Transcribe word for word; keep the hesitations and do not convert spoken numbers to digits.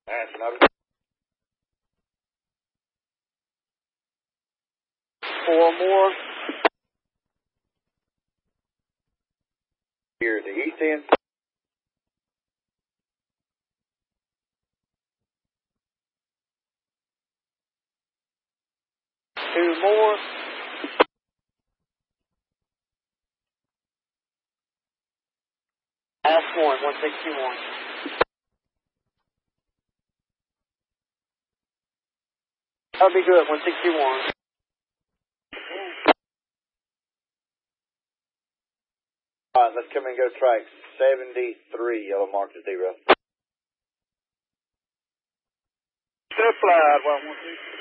That's another. Four more. Here at the east end. Two more. Last one, one sixty-one. That'll be good, one sixty-one. All right, let's come and go track seventy-three, yellow mark to zero. Step slide, one one two.